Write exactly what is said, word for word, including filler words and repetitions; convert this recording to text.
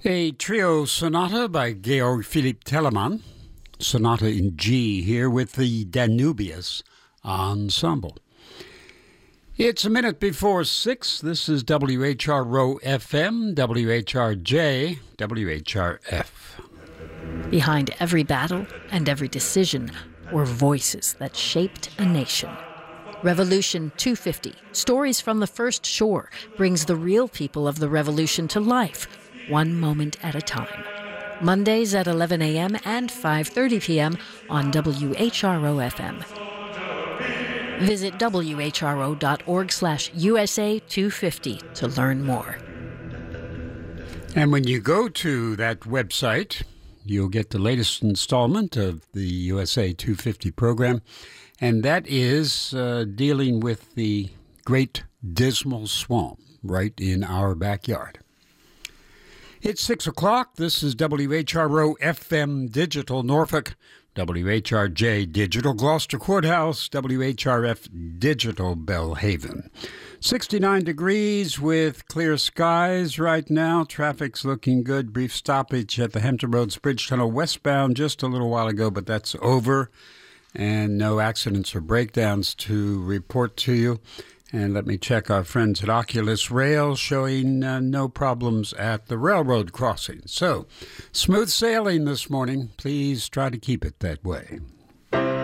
A trio sonata by Georg Philipp Telemann, sonata in G here with the Danubius Ensemble. It's a minute before six. This is W H R O F M, W H R J, W H R F. Behind every battle and every decision were voices that shaped a nation. Revolution two fifty, Stories from the First Shore, brings the real people of the revolution to life, one moment at a time. Mondays at eleven a.m. and five thirty p.m. on W H R O F M. Visit W H R O dot org slash U S A two fifty to learn more. And when you go to that website, you'll get the latest installment of the U S A two fifty program, and that is uh, dealing with the Great Dismal Swamp right in our backyard. It's six o'clock. This is W H R O F M Digital Norfolk, W H R J Digital Gloucester Courthouse, W H R F Digital Bellhaven. sixty-nine degrees with clear skies right now. Traffic's looking good. Brief stoppage at the Hampton Roads Bridge Tunnel westbound just a little while ago, but that's over. And no accidents or breakdowns to report to you. And let me check our friends at Oculus Rail, showing uh, no problems at the railroad crossing. So, smooth sailing this morning. Please try to keep it that way.